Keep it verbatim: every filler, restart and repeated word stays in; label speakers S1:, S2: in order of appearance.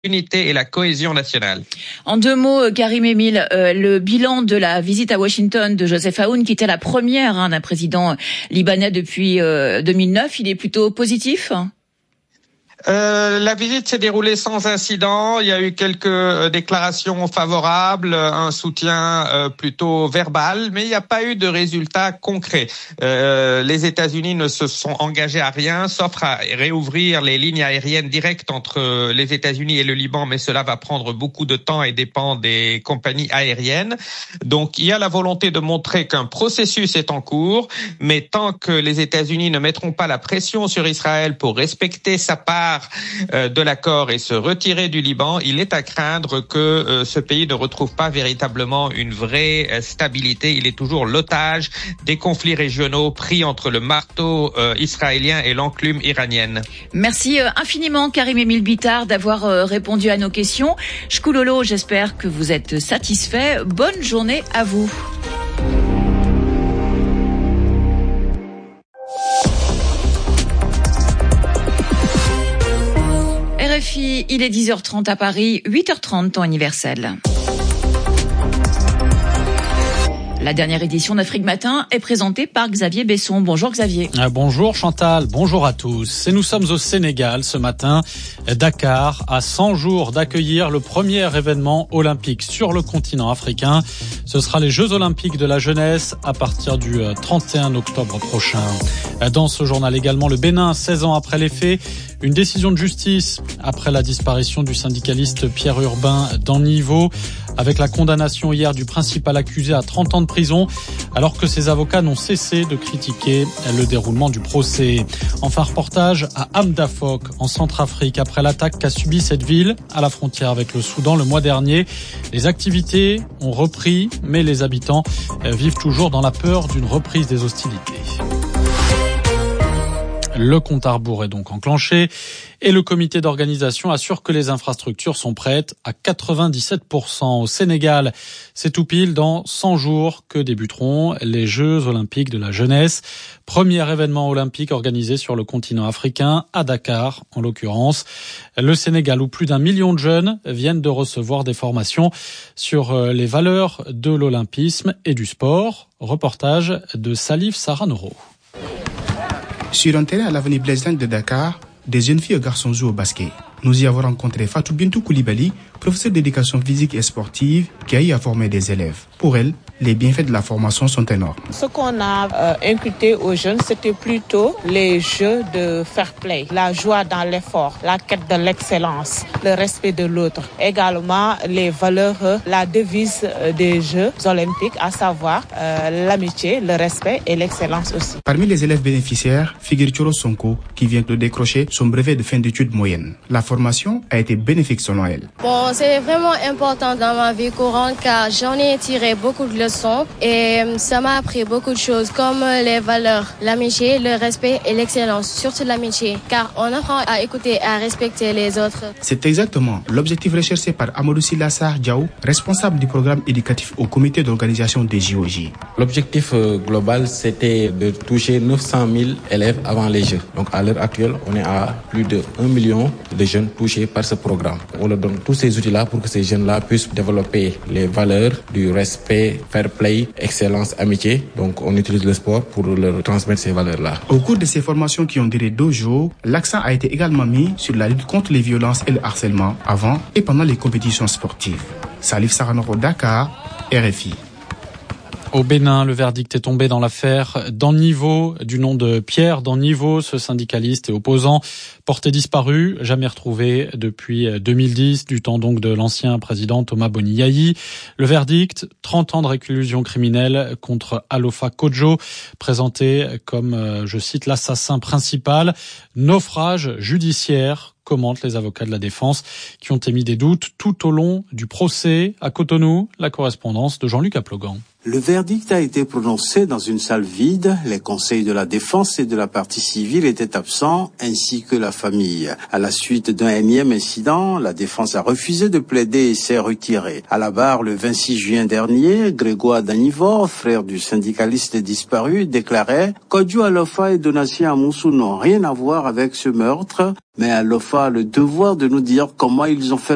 S1: l'unité et la cohésion nationale.
S2: En deux mots, Karim Émile, euh, le bilan de la visite à Washington de Joseph Aoun, qui était la première hein, d'un président libanais depuis euh, deux mille neuf, il est plutôt positif ?
S1: Euh, la visite s'est déroulée sans incident. Il y a eu quelques euh, déclarations favorables, un soutien euh, plutôt verbal, mais il n'y a pas eu de résultats concrets. Euh, les États-Unis ne se sont engagés à rien, sauf à réouvrir les lignes aériennes directes entre les États-Unis et le Liban, mais cela va prendre beaucoup de temps et dépend des compagnies aériennes. Donc, il y a la volonté de montrer qu'un processus est en cours, mais tant que les États-Unis ne mettront pas la pression sur Israël pour respecter sa part de l'accord et se retirer du Liban, il est à craindre que euh, ce pays ne retrouve pas véritablement une vraie euh, stabilité. Il est toujours l'otage des conflits régionaux pris entre le marteau euh, israélien et l'enclume iranienne.
S2: Merci euh, infiniment Karim Émile Bittard d'avoir euh, répondu à nos questions. Shkoulolo, j'espère que vous êtes satisfait. Bonne journée à vous. R F I, il est dix heures trente à Paris, huit heures trente temps universel. La dernière édition d'Afrique Matin est présentée par Xavier Besson. Bonjour Xavier.
S3: Ah, bonjour Chantal, bonjour à tous. Et nous sommes au Sénégal ce matin, Dakar, à cent jours d'accueillir le premier événement olympique sur le continent africain. Ce sera les Jeux olympiques de la jeunesse à partir du trente et un octobre prochain. Dans ce journal également, le Bénin, seize ans après les faits, une décision de justice après la disparition du syndicaliste Pierre Urbain d'Anniveau, avec la condamnation hier du principal accusé à trente ans de prison, alors que ses avocats n'ont cessé de critiquer le déroulement du procès. Enfin, reportage à Amdafok, en Centrafrique, après l'attaque qu'a subie cette ville à la frontière avec le Soudan le mois dernier. Les activités ont repris, mais les habitants vivent toujours dans la peur d'une reprise des hostilités. Le compte à rebours est donc enclenché et le comité d'organisation assure que les infrastructures sont prêtes à quatre-vingt-dix-sept pour cent. Au Sénégal, c'est tout pile dans cent jours que débuteront les Jeux olympiques de la jeunesse. Premier événement olympique organisé sur le continent africain, à Dakar en l'occurrence. Le Sénégal, où plus d'un million de jeunes viennent de recevoir des formations sur les valeurs de l'olympisme et du sport. Reportage de Salif Saranoro.
S4: Sur un terrain à l'avenue Blaise Diagne de Dakar, des jeunes filles et garçons jouent au basket. Nous y avons rencontré Fatou Bintou Koulibaly, professeure d'éducation physique et sportive, qui a eu à former des élèves. Pour elle, les bienfaits de la formation sont énormes.
S5: Ce qu'on a euh, inculqué aux jeunes, c'était plutôt les jeux de fair play, la joie dans l'effort, la quête de l'excellence, le respect de l'autre. Également, les valeurs, la devise des Jeux olympiques, à savoir euh, l'amitié, le respect et l'excellence aussi.
S4: Parmi les élèves bénéficiaires, figure Choro Sonko, qui vient de décrocher son brevet de fin d'études moyenne. La formation a été bénéfique selon elle.
S6: Bon, c'est vraiment important dans ma vie courante car j'en ai tiré beaucoup de leçons et ça m'a appris beaucoup de choses comme les valeurs, l'amitié, le respect et l'excellence, surtout l'amitié car on apprend à écouter et à respecter les autres.
S4: C'est exactement l'objectif recherché par Amadou Silassar Diaw, responsable du programme éducatif au comité d'organisation des J O J.
S7: L'objectif global, c'était de toucher neuf cent mille élèves avant les Jeux. Donc à l'heure actuelle, on est à plus de un million de jeunes touchés par ce programme. On leur donne tous ces outils-là pour que ces jeunes-là puissent développer les valeurs du respect, fair play, excellence, amitié. Donc on utilise le sport pour leur transmettre ces valeurs-là.
S4: Au cours de ces formations qui ont duré deux jours, l'accent a été également mis sur la lutte contre les violences et le harcèlement avant et pendant les compétitions sportives. Salif Saranoro, Dakar, R F I.
S3: Au Bénin, le verdict est tombé dans l'affaire d'Anniveau, du nom de Pierre d'Anniveau, ce syndicaliste et opposant porté disparu, jamais retrouvé depuis deux mille dix, du temps donc de l'ancien président Thomas Boni-Yayi. Le verdict, trente ans de réclusion criminelle contre Alofa Kodjo, présenté comme, je cite, l'assassin principal. Naufrage judiciaire, commentent les avocats de la défense qui ont émis des doutes tout au long du procès. À Cotonou, la correspondance de Jean-Luc Aplogan.
S8: Le verdict a été prononcé dans une salle vide. Les conseils de la défense et de la partie civile étaient absents, ainsi que la famille. À la suite d'un énième incident, la défense a refusé de plaider et s'est retirée. À la barre, le vingt-six juin dernier, Grégoire Danivor, frère du syndicaliste disparu, déclarait « Kodjo Alofa et Donatien Amoussou n'ont rien à voir avec ce meurtre, mais Alofa a le devoir de nous dire comment ils ont fait